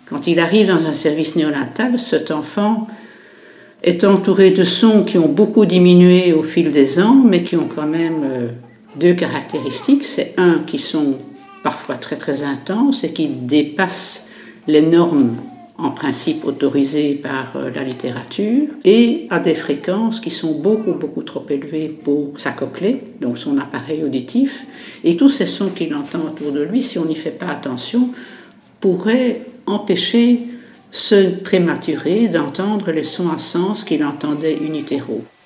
Quand il arrive dans un service néonatal, cet enfant est entouré de sons qui ont beaucoup diminué au fil des ans, mais qui ont quand même deux caractéristiques. C'est un, qui sont parfois très très intenses et qui dépassent les normes en principe autorisées par la littérature, et à des fréquences qui sont beaucoup trop élevées pour sa cochlée, donc son appareil auditif, et tous ces sons qu'il entend autour de lui, si on n'y fait pas attention, pourraient empêcher ce prématuré d'entendre les sons à sens qu'il entendait in utero.